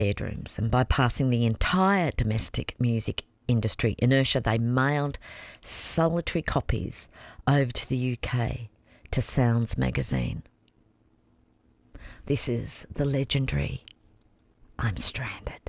bedrooms, and bypassing the entire domestic music industry inertia, they mailed solitary copies over to the UK to Sounds magazine. This is the legendary I'm Stranded.